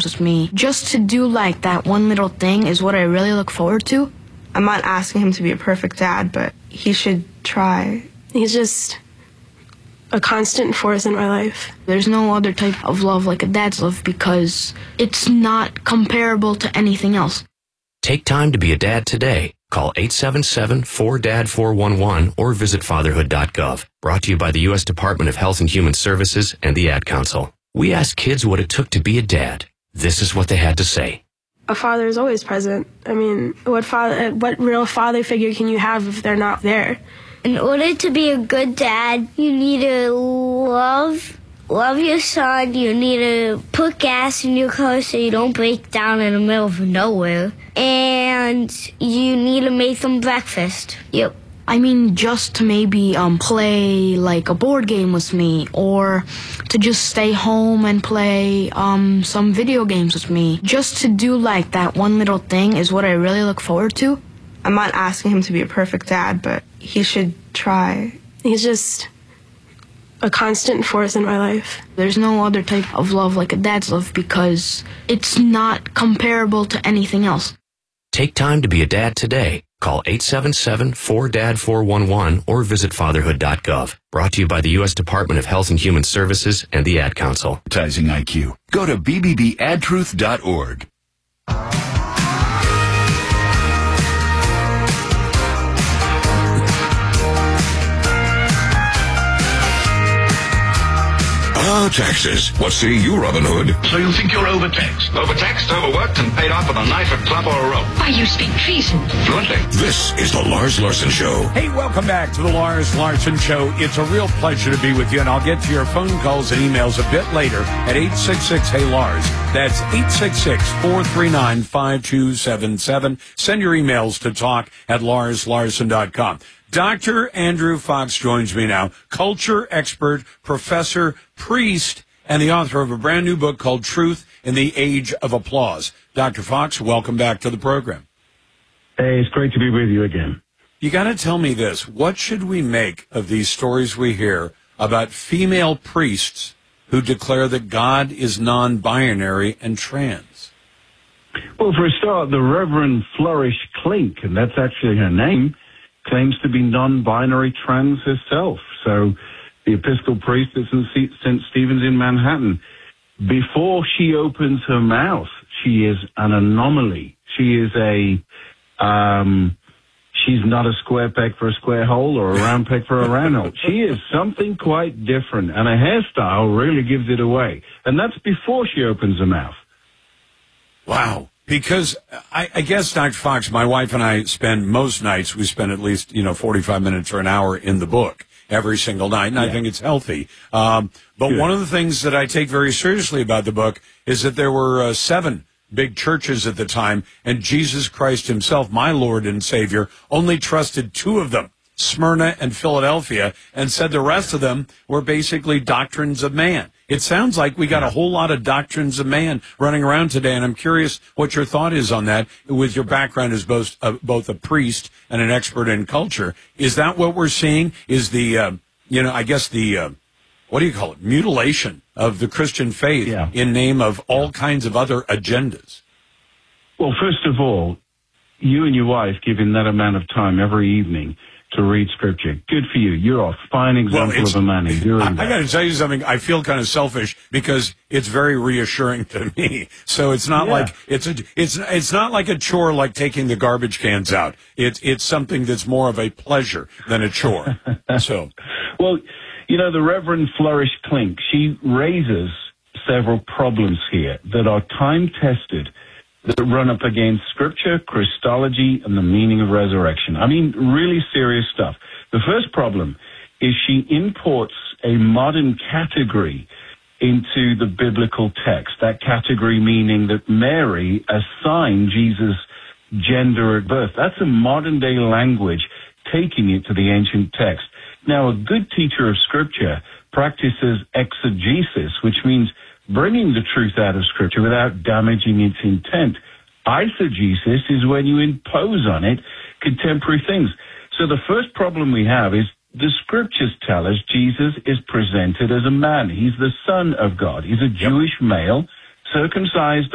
with me. Just to do like that one little thing is what I really look forward to. I'm not asking him to be a perfect dad, but he should try. He's just a constant force in my life. There's no other type of love like a dad's love because it's not comparable to anything else. Take time to be a dad today. Call 877-4DAD-411 or visit fatherhood.gov. Brought to you by the U.S. Department of Health and Human Services and the Ad Council. We asked kids what it took to be a dad. This is what they had to say. A father is always present. I mean, what real father figure can you have if they're not there? In order to be a good dad, you need to love your son. You need to put gas in your car so you don't break down in the middle of nowhere. And you need to make them breakfast. Yep. I mean, just to maybe play like a board game with me, or to just stay home and play some video games with me. Just to do like that one little thing is what I really look forward to. I'm not asking him to be a perfect dad, but he should try. He's just a constant force in my life. There's no other type of love like a dad's love because it's not comparable to anything else. Take time to be a dad today. Call 877-4DAD-411 or visit fatherhood.gov. Brought to you by the U.S. Department of Health and Human Services and the Ad Council. Advertising IQ. Go to bbbadtruth.org. Ah, taxes. What say you, Robin Hood? So you think you're overtaxed? Overtaxed, overworked, and paid off with a knife, a club, or a rope? Why, you speak treason. Fluently. This is the Lars Larson Show. Hey, welcome back to the Lars Larson Show. It's a real pleasure to be with you, and I'll get to your phone calls and emails a bit later at 866-HEY-LARS. That's 866-439-5277. Send your emails to talk@larslarson.com. Dr. Andrew Fox joins me now, culture expert, professor, priest, and the author of a brand new book called Truth in the Age of Applause. Dr. Fox, welcome back to the program. Hey, it's great to be with you again. You got to tell me this. What should we make of these stories we hear about female priests who declare that God is non-binary and trans? Well, for a start, the Reverend Flourish Klink, and that's actually her name, claims to be non-binary trans herself. So the Episcopal priest at St. Stephen's in Manhattan, before she opens her mouth, she is an anomaly. She is she's not a square peg for a square hole or a round peg for a round hole. She is something quite different, and her hairstyle really gives it away. And that's before she opens her mouth. Wow. Because I guess, Dr. Fox, my wife and I spend most nights, we spend at least, 45 minutes or an hour in the book every single night, and I think it's healthy. But Good. One of the things that I take very seriously about the book is that there were 7 big churches at the time, and Jesus Christ himself, my Lord and Savior, only trusted 2 of them, Smyrna and Philadelphia, and said the rest of them were basically doctrines of man. It sounds like we got a whole lot of doctrines of man running around today, and I'm curious what your thought is on that with your background as both a priest and an expert in culture. Is that what we're seeing? Is the, what do you call it, mutilation of the Christian faith in name of all kinds of other agendas? Well, first of all, you and your wife giving that amount of time every evening to read Scripture. Good for you. You're a fine example of a man enduring that. I got to tell you something. I feel kind of selfish because it's very reassuring to me. So it's not like it's not like a chore like taking the garbage cans out. It's something that's more of a pleasure than a chore. So, well, the Reverend Flourish Klink, she raises several problems here that are time-tested, that run up against Scripture, Christology, and the meaning of resurrection. I mean, really serious stuff. The first problem is she imports a modern category into the biblical text. That category meaning that Mary assigned Jesus' gender at birth. That's a modern-day language, taking it to the ancient text. Now, a good teacher of Scripture practices exegesis, which means bringing the truth out of Scripture without damaging its intent. Eisegesis is when you impose on it contemporary things. So the first problem we have is the Scriptures tell us Jesus is presented as a man. He's the Son of God. He's a Jewish male, circumcised